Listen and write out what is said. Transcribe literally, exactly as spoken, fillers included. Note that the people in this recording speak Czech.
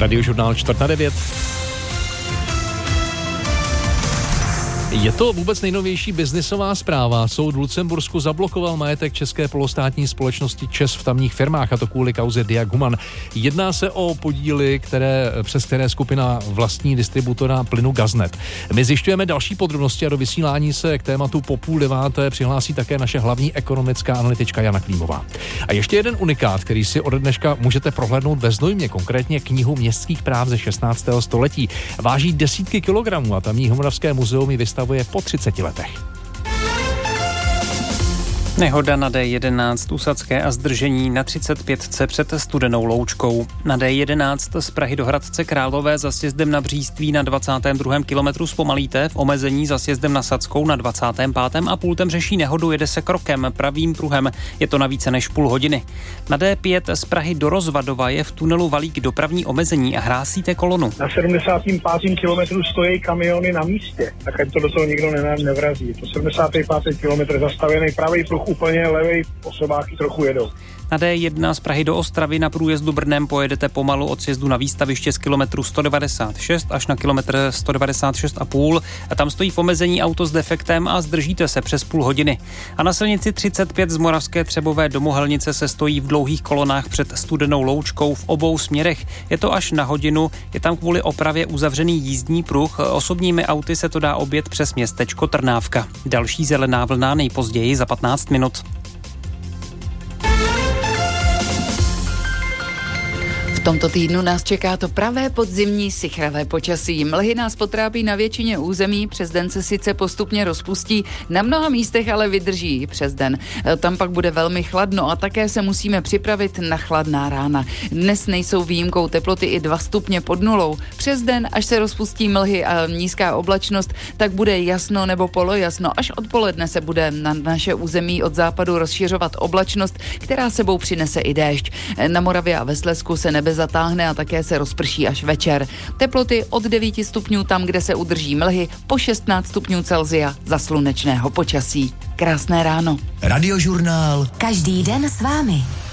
Radiožurnál čtvrt na devět. Je to vůbec nejnovější biznisová zpráva. Soud v Lucembursku zablokoval majetek české polostátní společnosti ČEZ v tamních firmách, a to kvůli kauze Diag Human. Jedná se o podíly, které, přes které skupina vlastní distributora plynu Gaznet. My zjišťujeme další podrobnosti a do vysílání se k tématu po půl deváté přihlásí také naše hlavní ekonomická analytička Jana Klímová. A ještě jeden unikát, který si ode dneška můžete prohlédnout ve Znojmě, konkrétně knihu městských práv ze šestnáctého století. Váží desítky kilogramů a tamní Moravské muzeum ji vystavuje po třiceti letech. Nehoda na D jedenáct Usadské a zdržení na třicet pětce před Studenou Loučkou. Na D jedenáct z Prahy do Hradce Králové za sjezdem na Bříství na dvacátém druhém kilometru zpomalíte, v omezení za sjezdem na Sadskou na dvacátém pátém a půltem řeší nehodu, jede se krokem, pravým pruhem, je to na více než půl hodiny. Na D pět z Prahy do Rozvadova je v tunelu Valík dopravní omezení a hrásíte kolonu. Na sedmdesátém pátém kilometru stojí kamiony na místě, tak ať to do toho nikdo nevrazí. Je to sedmdesátý pátý kilometr zastavený, pravý pruh úplně, levej osobáky trochu jedou. Na D jedna z Prahy do Ostravy na průjezdu Brnem pojedete pomalu od sjezdu na výstaviště z kilometru sto devadesát šest až na kilometr sto devadesát šest a půl. A tam stojí v omezení auto s defektem a zdržíte se přes půl hodiny. A na silnici třicet pět z Moravské Třebové do Mohelnice se stojí v dlouhých kolonách před Studenou Loučkou v obou směrech. Je to až na hodinu, je tam kvůli opravě uzavřený jízdní pruh. Osobními auty se to dá objet přes městečko Trnávka. Další zelená vlna nejpozději za patnáct minut. V tomto týdnu nás čeká to pravé podzimní sichravé počasí. Mlhy nás potrápí na většině území, přes den se sice postupně rozpustí, na mnoha místech ale vydrží i přes den. Tam pak bude velmi chladno a také se musíme připravit na chladná rána. Dnes nejsou výjimkou teploty i dva stupně pod nulou. Přes den, až se rozpustí mlhy a nízká oblačnost, tak bude jasno nebo polojasno. Až odpoledne se bude na naše území od západu rozšiřovat oblačnost, která sebou přinese i déšť. Na Moravě a ve Slezsku se nebe zatáhne a také se rozprší až večer. Teploty od devíti stupňů tam, kde se udrží mlhy, po šestnáct stupňů Celsia za slunečného počasí. Krásné ráno. Radiožurnál. Každý den s vámi.